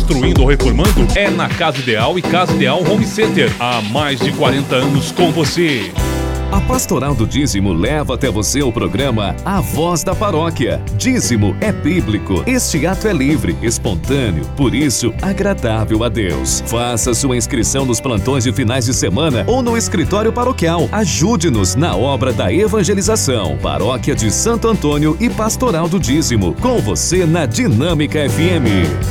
construindo ou reformando? É na Casa Ideal e Casa Ideal Home Center. Há mais de 40 anos com você. A Pastoral do Dízimo leva até você o programa A Voz da Paróquia. Dízimo é bíblico. Este ato é livre, espontâneo, por isso agradável a Deus. Faça sua inscrição nos plantões de finais de semana ou no escritório paroquial. Ajude-nos na obra da evangelização. Paróquia de Santo Antônio e Pastoral do Dízimo. Com você na Dinâmica FM.